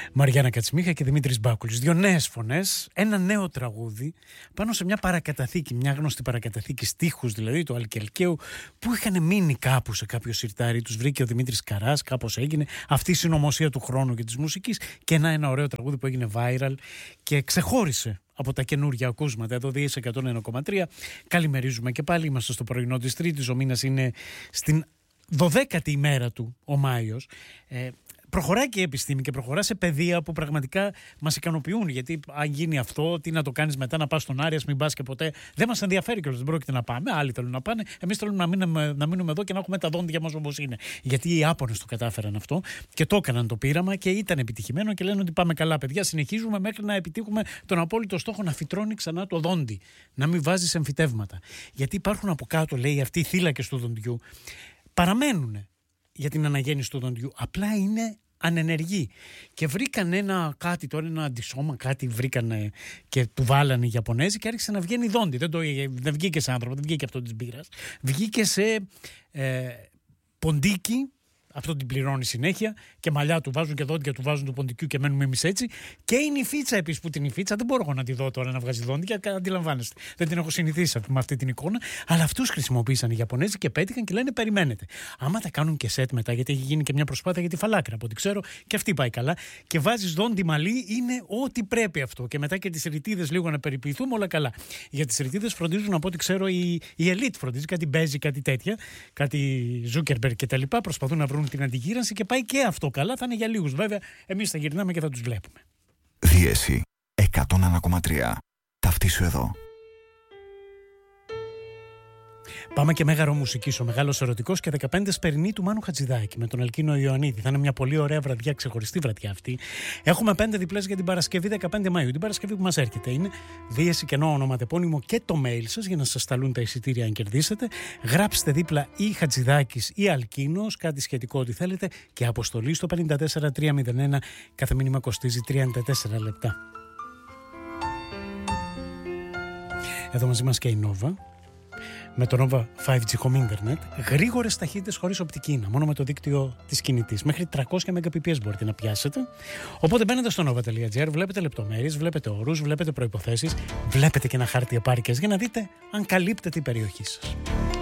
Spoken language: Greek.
Μαριάννα Κατσιμίχα και Δημήτρης Μπάκουλης. Δύο νέες φωνές, ένα νέο τραγούδι πάνω σε μια παρακαταθήκη, μια γνωστή παρακαταθήκη στίχους δηλαδή του Αλκελκαίου που είχαν μείνει κάπου σε κάποιο σιρτάρι. Τους βρήκε ο Δημήτρης Καράς, κάπως έγινε αυτή η συνωμοσία του χρόνου και της μουσικής και ένα ωραίο τραγούδι που έγινε viral και ξεχώρισε από τα καινούργια ακούσματα. Εδώ διέσαι 101,3. Καλημερίζουμε και πάλι. Είμαστε στο πρωινό της Τρίτης. Ο μήνας είναι στην 12η ημέρα του, ο Μάιος. Προχωράει και η επιστήμη και προχωρά σε παιδεία που πραγματικά μας ικανοποιούν. Γιατί αν γίνει αυτό, τι να το κάνεις μετά, να πας στον Άρη, μην πας και ποτέ. Δεν μας ενδιαφέρει κιόλας, δεν πρόκειται να πάμε. Άλλοι θέλουν να πάνε. Εμείς θέλουμε να μείνουμε εδώ και να έχουμε τα δόντια μας όπως είναι. Γιατί οι Ιάπωνες το κατάφεραν αυτό και το έκαναν το πείραμα και ήταν επιτυχημένο και λένε ότι πάμε καλά, παιδιά. Συνεχίζουμε μέχρι να επιτύχουμε τον απόλυτο στόχο να φυτρώνει ξανά το δόντι. Να μην βάζεις εμφυτεύματα. Γιατί υπάρχουν από κάτω, λέει, αυτοί οι θύλακες του δοντιού. Παραμένουν για την αναγέννηση του δοντιού. Απλά είναι ανενεργοί. Και βρήκαν ένα αντισώμα, κάτι βρήκαν και του βάλανε οι Ιαπωνέζοι και άρχισε να βγαίνει δόντι. Δεν βγήκε σε άνθρωπο, δεν βγήκε αυτό της μπύρας. Βγήκε σε ποντίκι. Αυτό την πληρώνει συνέχεια και μαλλιά του βάζουν και δόντια του βάζουν του ποντικού και μένουμε εμείς έτσι. Και η νυφίτσα επίσης που την νυφίτσα δεν μπορώ εγώ να τη δω τώρα να βγάζει δόντια, αντιλαμβάνεστε. Δεν την έχω συνηθίσει με αυτή την εικόνα. Αλλά αυτούς χρησιμοποίησαν οι Ιαπωνέζοι και πέτυχαν και λένε περιμένετε. Άμα τα κάνουν και σετ μετά, γιατί έχει γίνει και μια προσπάθεια για τη φαλάκρα από ό,τι ξέρω και αυτή πάει καλά. Και βάζεις δόντι μαλλί, είναι ό,τι πρέπει αυτό. Και μετά και τις ρητίδες λίγο να περιποιηθούμε, όλα καλά. Για τις ρητίδες φροντίζουν από ό,τι ξέρω η Elite φροντίζει, κάτι Μπέζι, κάτι τέτοια, κάτι Zuckerberg κτλ. Προσπαθούν να βρουν την αντιγύρανση και πάει και αυτό καλά. Θα είναι για λίγους βέβαια. Εμείς θα γυρνάμε και θα τους βλέπουμε. Δίεση 101,3. Ταυτίσου εδώ. Πάμε και μέγαρο μουσικής, ο Μεγάλος Ερωτικός και 15 Σπερινή του Μάνου Χατζηδάκη με τον Αλκίνο Ιωαννίδη. Θα είναι μια πολύ ωραία βραδιά, ξεχωριστή βραδιά αυτή. Έχουμε 5 διπλές για την Παρασκευή 15 Μαΐου. Την Παρασκευή που μας έρχεται είναι Δίεση κενό ονοματεπώνυμο και το mail σας για να σας σταλούν τα εισιτήρια αν κερδίσετε. Γράψτε δίπλα ή Χατζηδάκης ή Αλκίνος, κάτι σχετικό ό,τι θέλετε και αποστολή στο 54301. Κάθε μήνυμα κοστίζει 34 λεπτά. Εδώ μαζί μας και η Nova. Με το Nova 5G Home Internet, γρήγορες ταχύτητες χωρίς οπτική ίνα, μόνο με το δίκτυο της κινητής. Μέχρι 300 Mbps μπορείτε να πιάσετε. Οπότε μπαίνετε στο nova.gr, βλέπετε λεπτομέρειες, βλέπετε όρους, βλέπετε προϋποθέσεις, βλέπετε και ένα χάρτη επάρκειας για να δείτε αν καλύπτεται η περιοχή σας.